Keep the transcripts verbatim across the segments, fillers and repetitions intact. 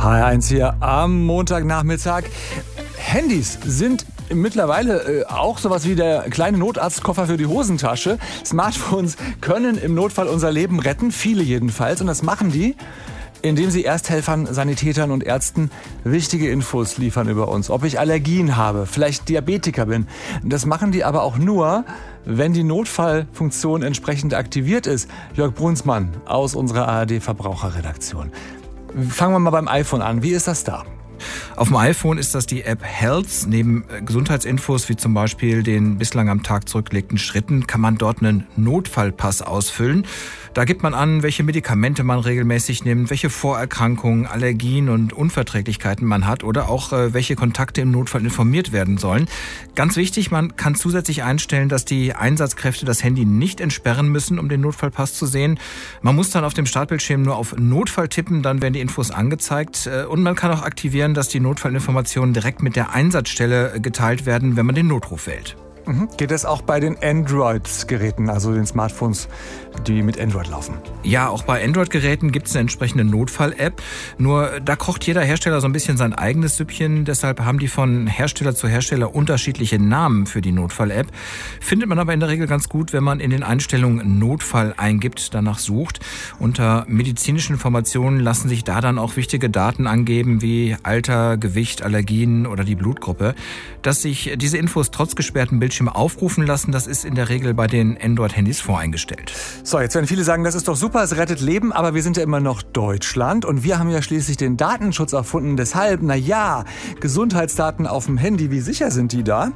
H R eins hier am Montagnachmittag. Handys sind mittlerweile äh, auch sowas wie der kleine Notarztkoffer für die Hosentasche. Smartphones können im Notfall unser Leben retten, viele jedenfalls. Und das machen die, indem sie Ersthelfern, Sanitätern und Ärzten wichtige Infos liefern über uns. Ob ich Allergien habe, vielleicht Diabetiker bin. Das machen die aber auch nur, wenn die Notfallfunktion entsprechend aktiviert ist. Jörg Brunsmann aus unserer A R D-Verbraucherredaktion. Fangen wir mal beim iPhone an. Wie ist das da? Auf dem iPhone ist das die App Health. Neben Gesundheitsinfos wie zum Beispiel den bislang am Tag zurückgelegten Schritten kann man dort einen Notfallpass ausfüllen. Da gibt man an, welche Medikamente man regelmäßig nimmt, welche Vorerkrankungen, Allergien und Unverträglichkeiten man hat oder auch welche Kontakte im Notfall informiert werden sollen. Ganz wichtig, man kann zusätzlich einstellen, dass die Einsatzkräfte das Handy nicht entsperren müssen, um den Notfallpass zu sehen. Man muss dann auf dem Startbildschirm nur auf Notfall tippen, dann werden die Infos angezeigt. Und man kann auch aktivieren, dass die Notfallinformationen direkt mit der Einsatzstelle geteilt werden, wenn man den Notruf wählt. Mhm. Geht das auch bei den Android-Geräten, also den Smartphones, die mit Android laufen? Ja, auch bei Android-Geräten gibt es eine entsprechende Notfall-App. Nur da kocht jeder Hersteller so ein bisschen sein eigenes Süppchen. Deshalb haben die von Hersteller zu Hersteller unterschiedliche Namen für die Notfall-App. Findet man aber in der Regel ganz gut, wenn man in den Einstellungen Notfall eingibt, danach sucht. Unter medizinischen Informationen lassen sich da dann auch wichtige Daten angeben, wie Alter, Gewicht, Allergien oder die Blutgruppe. Dass sich diese Infos trotz gesperrten Bildschirmen aufrufen lassen, das ist in der Regel bei den Android-Handys voreingestellt. So, jetzt werden viele sagen, das ist doch super, es rettet Leben, aber wir sind ja immer noch Deutschland und wir haben ja schließlich den Datenschutz erfunden. Deshalb, na ja, Gesundheitsdaten auf dem Handy, wie sicher sind die da?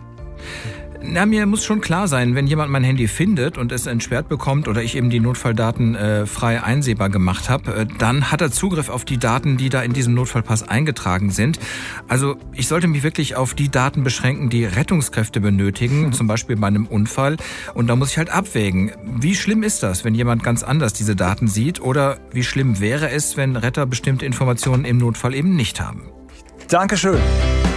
Na, mir muss schon klar sein, wenn jemand mein Handy findet und es entsperrt bekommt oder ich eben die Notfalldaten äh, frei einsehbar gemacht habe, äh, dann hat er Zugriff auf die Daten, die da in diesem Notfallpass eingetragen sind. Also ich sollte mich wirklich auf die Daten beschränken, die Rettungskräfte benötigen, mhm. zum Beispiel bei einem Unfall. Und da muss ich halt abwägen, wie schlimm ist das, wenn jemand ganz anders diese Daten sieht, oder wie schlimm wäre es, wenn Retter bestimmte Informationen im Notfall eben nicht haben. Dankeschön.